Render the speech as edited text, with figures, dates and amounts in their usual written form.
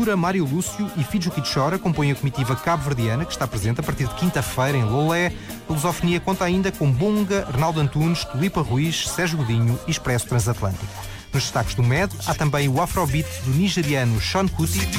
Natura, Mário Lúcio e Fidjo Kitchora compõem a comitiva cabo-verdiana, que está presente a partir de quinta-feira em Lolé. A Lusofonia conta ainda com Bunga, Arnaldo Antunes, Tulipa Ruiz, Sérgio Godinho e Expresso Transatlântico. Nos destaques do MED há também o afrobeat do nigeriano Sean Kuti.